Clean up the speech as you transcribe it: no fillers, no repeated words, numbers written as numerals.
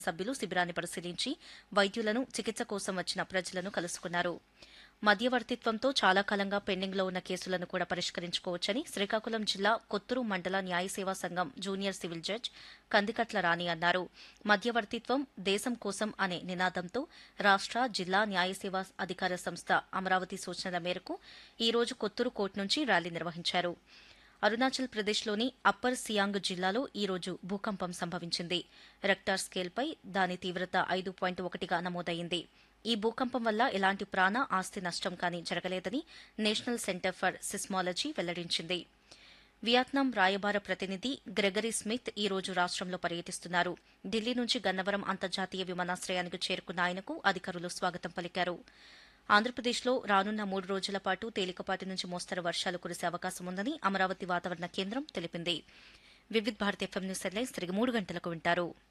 సభ్యులు శిబిరాన్ని పరిశీలించి వైద్యులను చికిత్స కోసం వచ్చిన ప్రజలను కలుసుకున్నారు. మధ్యవర్తిత్వంతో చాలా కాలంగా పెండింగ్లో ఉన్న కేసులను కూడా పరిష్కరించుకోవచ్చని శ్రీకాకుళం జిల్లా కొత్తూరు మండల న్యాయ సేవా సంఘం జూనియర్ సివిల్ జడ్జ్ కందికట్ల రాణి అన్నారు. మధ్యవర్తిత్వం దేశం కోసం అనే నినాదంతో రాష్ట జిల్లా న్యాయ సేవా అధికార సంస్థ అమరావతి సూచనల మేరకు ఈ రోజు కొత్తూరు కోర్టు నుంచి ర్యాలీ నిర్వహించారు. అరుణాచల్ ప్రదేశ్లోని అప్పర్ సియాంగ్ జిల్లాలో ఈ రోజు భూకంపం సంభవించింది. రెక్టార్ స్కేల్పై దాని తీవ్రత 5.1గా నమోదైంది. ఈ భూకంపం వల్ల ఎలాంటి ప్రాణ ఆస్తి నష్టం కానీ జరగలేదని నేషనల్ సెంటర్ ఫర్ సిస్మాలజీ వెల్లడించింది. వియత్నాం రాయబార ప్రతినిధి గ్రెగరీ స్మిత్ ఈ రోజు రాష్టంలో పర్యటిస్తున్నారు. ఢిల్లీ నుంచి గన్నవరం అంతర్జాతీయ విమానాశ్రయానికి చేరుకున్న ఆయనకు అధికారులు స్వాగతం పలికారు. ఆంధ్రప్రదేశ్లో రానున్న 3 రోజుల పాటు తేలికపాటి నుంచి మోస్తరు వర్షాలు కురిసే అవకాశం ఉందని అమరావతి వాతావరణ కేంద్రం తెలిపింది. Vividh Bharati FM news headlines తిరిగి 3 గంటలకు వింటారు.